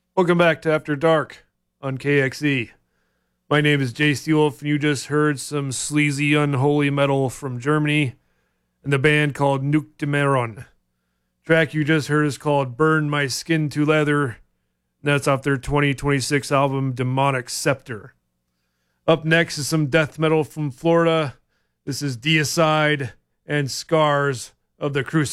Welcome back to After Dark on KXE. My name is Jay Steelwolf, and you just heard some sleazy, unholy metal from Germany and the band called Nuke Demeron. The track you just heard is called Burn My Skin to Leather, and that's off their 2026 album Demonic Scepter. Up next is some death metal from Florida. This is Deicide and Scars of the Crucifixion.